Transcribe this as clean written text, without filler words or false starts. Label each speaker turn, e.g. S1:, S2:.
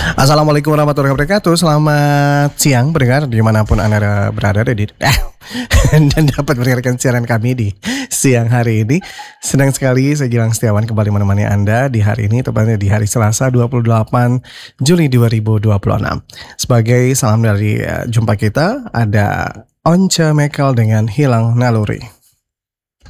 S1: Assalamualaikum warahmatullahi wabarakatuh. Selamat siang pendengar dimanapun Anda berada dan dapat mendengarkan siaran kami di siang hari ini. Senang sekali saya Gilang Setiawan kembali menemani Anda di hari ini, tepatnya di hari Selasa 28 Juli 2026. Sebagai salam dari jumpa kita, ada Once Mekel dengan Hilang Naluri.